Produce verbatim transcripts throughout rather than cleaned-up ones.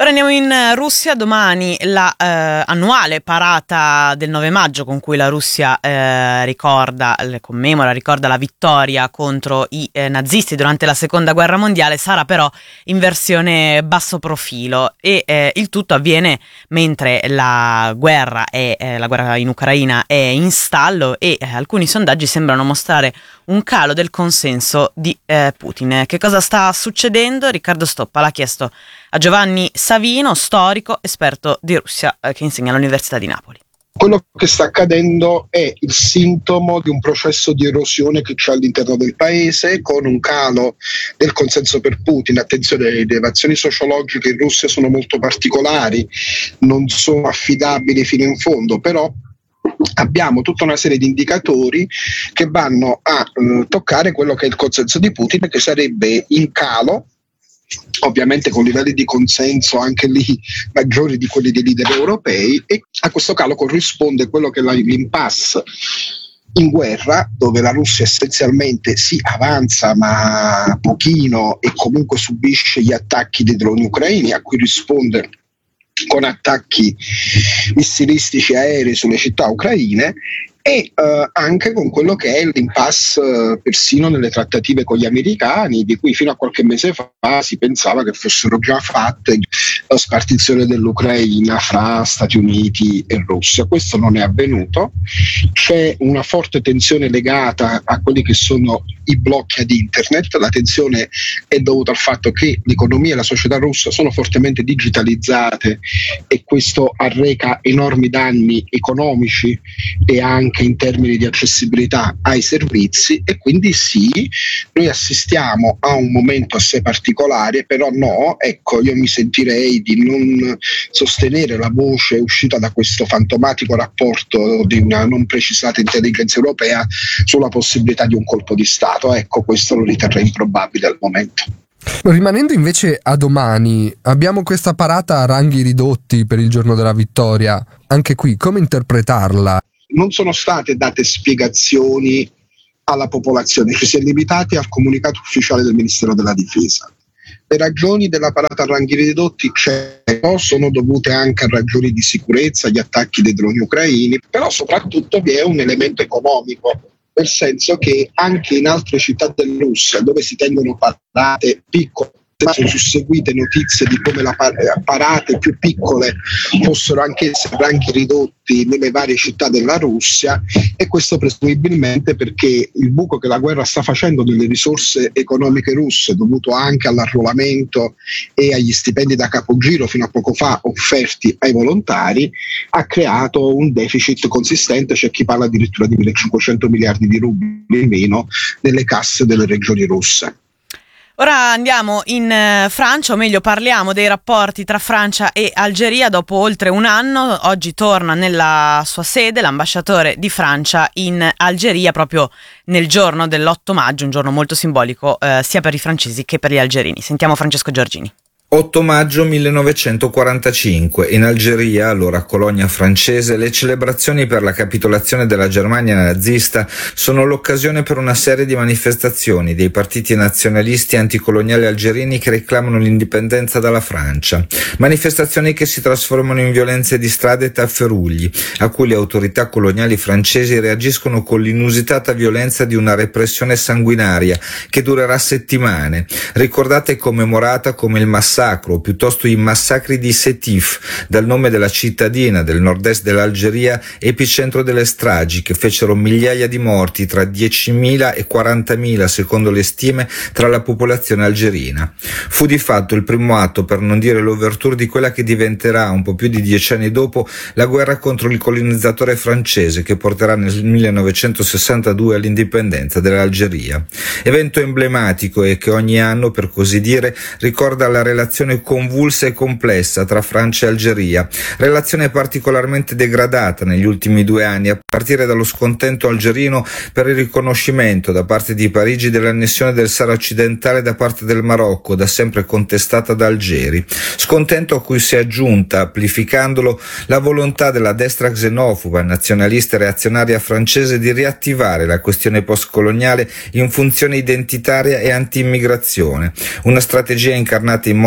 Ora andiamo in Russia. Domani la eh, annuale parata del nove maggio con cui la Russia eh, ricorda, le commemora, ricorda la vittoria contro i eh, nazisti durante la seconda guerra mondiale sarà però in versione basso profilo e eh, il tutto avviene mentre la guerra, è, eh, la guerra in Ucraina è in stallo e eh, alcuni sondaggi sembrano mostrare un calo del consenso di eh, Putin. Che cosa sta succedendo? Riccardo Stoppa l'ha chiesto a Giovanni Savino, storico, esperto di Russia, eh, che insegna all'Università di Napoli. Quello che sta accadendo è il sintomo di un processo di erosione che c'è all'interno del paese, con un calo del consenso per Putin. Attenzione, le rilevazioni sociologiche in Russia sono molto particolari, non sono affidabili fino in fondo, però abbiamo tutta una serie di indicatori che vanno a eh, toccare quello che è il consenso di Putin, che sarebbe in calo, ovviamente con livelli di consenso anche lì maggiori di quelli dei leader europei, e a questo calo corrisponde quello che è l'impasse in guerra, dove la Russia essenzialmente si avanza ma pochino e comunque subisce gli attacchi dei droni ucraini, a cui risponde con attacchi missilistici aerei sulle città ucraine, e eh, anche con quello che è l'impasse eh, persino nelle trattative con gli americani, di cui fino a qualche mese fa si pensava che fossero già fatte la spartizione dell'Ucraina fra Stati Uniti e Russia. Questo non è avvenuto, c'è una forte tensione legata a quelli che sono i blocchi ad internet. La tensione è dovuta al fatto che l'economia e la società russa sono fortemente digitalizzate e questo arreca enormi danni economici e anche in termini di accessibilità ai servizi, e quindi sì, noi assistiamo a un momento assai particolare, però no, ecco, io mi sentirei di non sostenere la voce uscita da questo fantomatico rapporto di una non precisata intelligenza europea sulla possibilità di un colpo di Stato. Ecco, questo lo riterrei improbabile al momento. Rimanendo invece a domani, abbiamo questa parata a ranghi ridotti per il giorno della vittoria. Anche qui, come interpretarla? Non sono state date spiegazioni alla popolazione, ci si è limitati al comunicato ufficiale del Ministero della Difesa. Le ragioni della parata a ranghi ridotti c'erano, sono dovute anche a ragioni di sicurezza, agli attacchi dei droni ucraini, però soprattutto vi è un elemento economico, nel senso che anche in altre città della Russia, dove si tengono parate piccole, sono susseguite notizie di come le parate più piccole fossero anche essere ranghi ridotti nelle varie città della Russia, e questo presumibilmente perché il buco che la guerra sta facendo nelle risorse economiche russe, dovuto anche all'arruolamento e agli stipendi da capogiro fino a poco fa offerti ai volontari, ha creato un deficit consistente. C'è chi parla addirittura di millecinquecento miliardi di rubli in meno nelle casse delle regioni russe. Ora andiamo in eh, Francia, o meglio parliamo dei rapporti tra Francia e Algeria. Dopo oltre un anno, oggi torna nella sua sede l'ambasciatore di Francia in Algeria, proprio nel giorno dell'otto maggio, un giorno molto simbolico eh, sia per i francesi che per gli algerini. Sentiamo Francesco Giorgini. otto maggio millenovecentoquarantacinque, in Algeria, allora colonia francese, le celebrazioni per la capitolazione della Germania nazista sono l'occasione per una serie di manifestazioni dei partiti nazionalisti anticoloniali algerini che reclamano l'indipendenza dalla Francia. Manifestazioni che si trasformano in violenze di strada e tafferugli, a cui le autorità coloniali francesi reagiscono con l'inusitata violenza di una repressione sanguinaria che durerà settimane, ricordata e commemorata come il massacro, o piuttosto i massacri di Sétif, dal nome della cittadina del nord-est dell'Algeria, epicentro delle stragi che fecero migliaia di morti, tra diecimila e quarantamila secondo le stime, tra la popolazione algerina. Fu di fatto il primo atto, per non dire l'ouverture, di quella che diventerà, un po' più di dieci anni dopo, la guerra contro il colonizzatore francese, che porterà nel millenovecentosessantadue all'indipendenza dell'Algeria. Evento emblematico e che ogni anno, per così dire, ricorda la relazione convulsa e complessa tra Francia e Algeria, relazione particolarmente degradata negli ultimi due anni, a partire dallo scontento algerino per il riconoscimento da parte di Parigi dell'annessione del Sahara occidentale da parte del Marocco, da sempre contestata da Algeri. Scontento a cui si è aggiunta, amplificandolo, la volontà della destra xenofoba, nazionalista e reazionaria francese di riattivare la questione postcoloniale in funzione identitaria e anti-immigrazione, una strategia incarnata in modo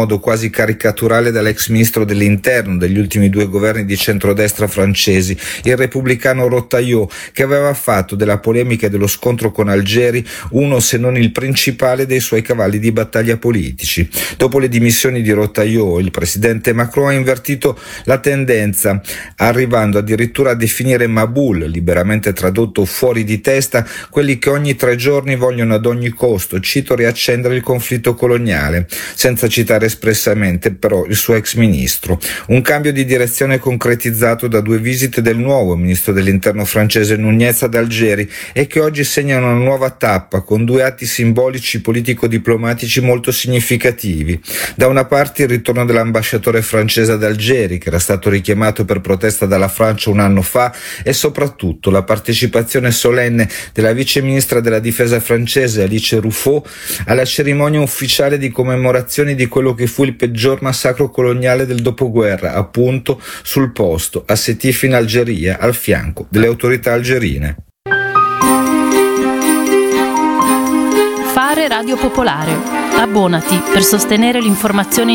modo quasi caricaturale dall'ex ministro dell'interno degli ultimi due governi di centrodestra francesi, il repubblicano Rotaillot, che aveva fatto della polemica e dello scontro con Algeri uno se non il principale dei suoi cavalli di battaglia politici. Dopo le dimissioni di Rotaillot, il presidente Macron ha invertito la tendenza, arrivando addirittura a definire Maboul, liberamente tradotto fuori di testa, quelli che ogni tre giorni vogliono ad ogni costo, cito, riaccendere il conflitto coloniale, senza citare espressamente però il suo ex ministro. Un cambio di direzione concretizzato da due visite del nuovo ministro dell'interno francese Nunez ad Algeri e che oggi segnano una nuova tappa con due atti simbolici politico-diplomatici molto significativi. Da una parte il ritorno dell'ambasciatore francese ad Algeri, che era stato richiamato per protesta dalla Francia un anno fa, e soprattutto la partecipazione solenne della vice ministra della difesa francese Alice Ruffaut alla cerimonia ufficiale di commemorazione di quello che fu il peggior massacro coloniale del dopoguerra, appunto sul posto, a Sétif in Algeria, al fianco delle autorità algerine. Fare Radio Popolare. Abbonati per sostenere l'informazione